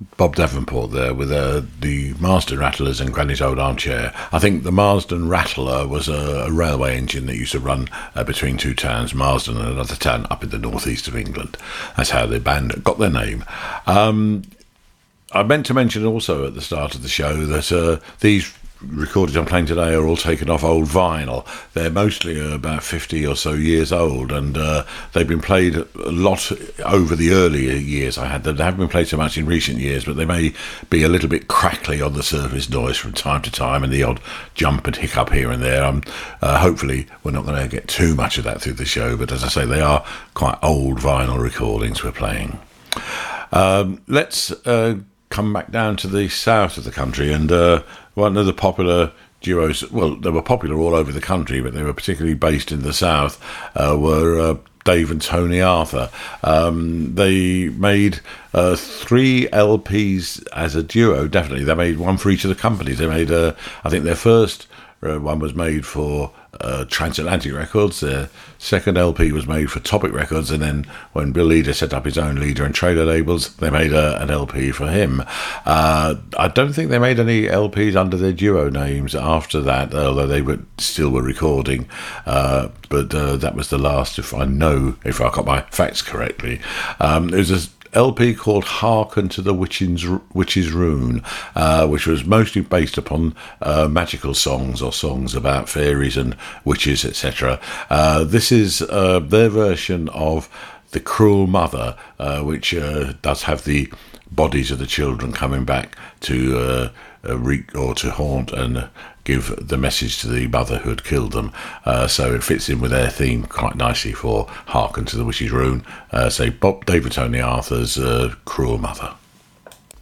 Bob Davenport there with the Marsden Rattlers and Granny's Old Armchair. I think the Marsden Rattler was a railway engine that used to run between two towns, Marsden and another town up in the northeast of England. That's how the band got their name. I meant to mention also at the start of the show that these recordings I'm playing today are all taken off old vinyl. They're mostly about 50 or so years old, and they've been played a lot over the earlier years I had them. They haven't been played so much in recent years, but they may be a little bit crackly on the surface noise from time to time, and the odd jump and hiccup here and there. Hopefully we're not going to get too much of that through the show, but as I say, they are quite old vinyl recordings we're playing. Let's come back down to the south of the country, and one of the popular duos, well, they were popular all over the country, but they were particularly based in the south, were Dave and Tony Arthur. They made 3 LPs as a duo, definitely. They made one for each of the companies. They made, I think their first one was made for Transatlantic Records. Their second LP was made for Topic Records, and then when Bill Leader set up his own Leader and Trader labels, they made an LP for him. I don't think they made any LPs under their duo names after that, although they still were recording, but that was the last, if I got my facts correctly. It was a LP called Hearken to the Witch's Rune, which was mostly based upon magical songs or songs about fairies and witches, etc. This is their version of The Cruel Mother, which does have the bodies of the children coming back to wreak or to haunt and give the message to the mother who had killed them. So it fits in with their theme quite nicely for Hearken to the Witch's Rune. David Tony Arthur's Cruel Mother.